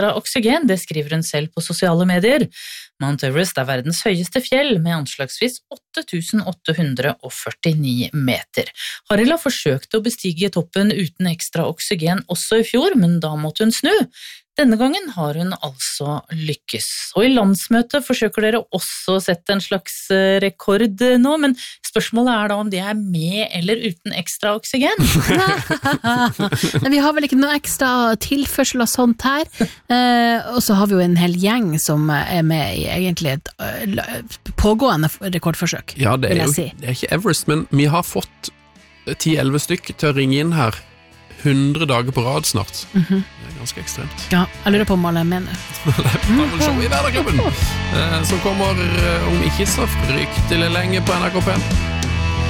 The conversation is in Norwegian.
ekstra oksygen, det skriver hun selv på sosiale medier. Mount Everest verdens høyeste fjell, med anslagsvis 8.849 meter. Harila forsøkte å bestige toppen uten ekstra oksygen også i fjor, men da måtte hun snu. Denne gangen har hun altså lykkes. Og i landsmøtet forsøker dere også å sette en slags rekord nå, men spørsmålet da om de med eller uten ekstra oksygen? Vi har vel ikke noe ekstra tilførsel av sånt her, og så har vi jo en hel gjeng som med i egentlig et pågående rekordforsøk. Ja, det er ikke Everest, men vi har fått 10-11 stykk til å ringe inn her 100 dager på rad snart. Det ganske ekstremt. Ja, jeg lurer på om alle mener. Show i Hverdagsklubben, som kommer om ikke så fryktelig lenge på NRK P1.